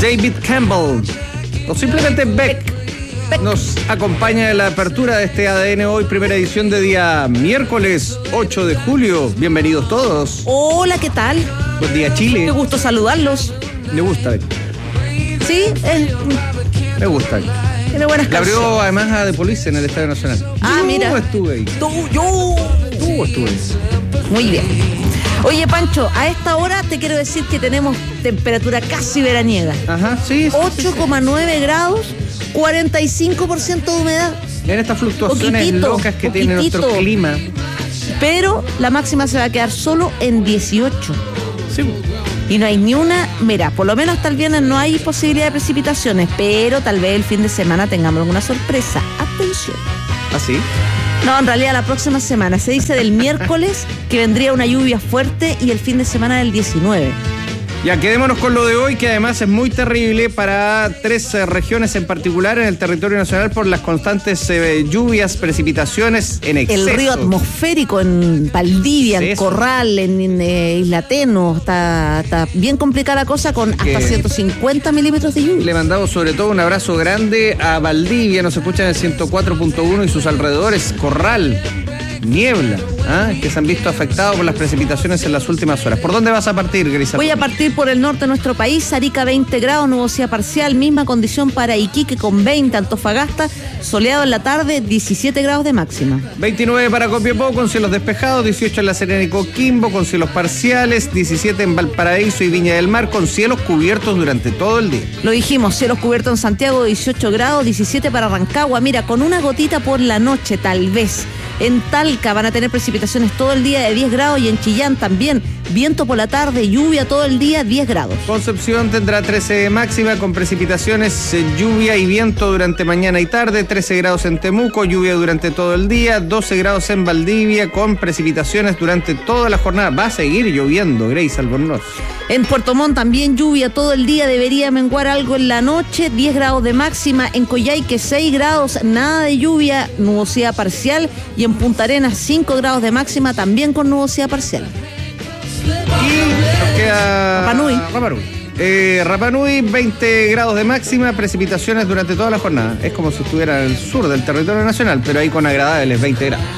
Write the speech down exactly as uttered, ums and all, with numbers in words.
David Campbell, o simplemente Beck, Beck. nos acompaña en la apertura de este A D N Hoy, primera edición de día miércoles ocho de julio. Bienvenidos todos. Hola, ¿qué tal? Buen día, Chile. Qué gusto saludarlos. Me gusta Beck. Sí, eh, Me gusta Beck. tiene buenas Le abrió canciones. además a The Police en el Estadio Nacional. Ah, Yo mira. estuve ahí. Tú, yo. Tú estuve ahí. Muy bien. Oye, Pancho, a esta hora te quiero decir que tenemos temperatura casi veraniega. Ajá, sí. sí, sí, ocho coma nueve grados, cuarenta y cinco por ciento de humedad. sí. En estas fluctuaciones Poquitito, locas que tiene nuestro poquitito. clima. Pero la máxima se va a quedar solo en dieciocho. Sí. Y no hay ni una, mira, por lo menos hasta el viernes no hay posibilidad de precipitaciones, pero tal vez el fin de semana tengamos alguna sorpresa. Atención. ¿Así? No, en realidad la próxima semana. Se dice del miércoles que vendría una lluvia fuerte y el fin de semana del diecinueve. Ya, quedémonos con lo de hoy, que además es muy terrible para tres eh, regiones en particular en el territorio nacional por las constantes eh, lluvias, precipitaciones en exceso. El río atmosférico en Valdivia, Sí, en eso. Corral, en, en eh, Isla Teno. Está, está bien complicada la cosa con Que- hasta ciento cincuenta milímetros de lluvia. Le mandamos sobre todo un abrazo grande a Valdivia, nos escuchan en el ciento cuatro punto uno y sus alrededores, Corral, Niebla, ¿ah? que se han visto afectados por las precipitaciones en las últimas horas. ¿Por dónde vas a partir, Grisa? Voy a partir por el norte de nuestro país, Arica veinte grados, nubosidad parcial, misma condición para Iquique con veinte, Antofagasta, soleado en la tarde, diecisiete grados de máxima. veintinueve para Copiapó con cielos despejados, dieciocho en La Serena y Coquimbo con cielos parciales, diecisiete en Valparaíso y Viña del Mar con cielos cubiertos durante todo el día. Lo dijimos, cielos cubiertos en Santiago, dieciocho grados, diecisiete para Rancagua, mira, con una gotita por la noche tal vez. En Talca van a tener precipitaciones todo el día de diez grados y en Chillán también, viento por la tarde, lluvia todo el día, diez grados. Concepción tendrá trece de máxima con precipitaciones, eh, lluvia y viento durante mañana y tarde, trece grados en Temuco, lluvia durante todo el día, doce grados en Valdivia con precipitaciones durante toda la jornada. Va a seguir lloviendo, Grace Albornoz. En Puerto Montt también lluvia todo el día, debería menguar algo en la noche, diez grados de máxima, en Coyhaique seis grados, nada de lluvia, nubosidad parcial, y en Punta Arenas cinco grados de máxima, también con nubosidad parcial. Y nos queda Rapa Nui. Rapa Nui. Eh, Rapa Nui, veinte grados de máxima, precipitaciones durante toda la jornada. Es como si estuviera en el sur del territorio nacional, pero ahí con agradables veinte grados.